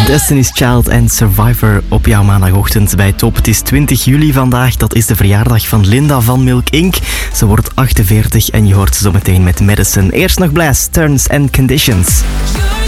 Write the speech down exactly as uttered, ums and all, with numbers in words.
Destiny's Child en Survivor op jouw maandagochtend bij Top. Het is twintig juli vandaag, dat is de verjaardag van Linda van Milk Incorporated. Ze wordt achtenveertig en je hoort ze zo meteen met Madison. Eerst nog Blast, Terms and Conditions.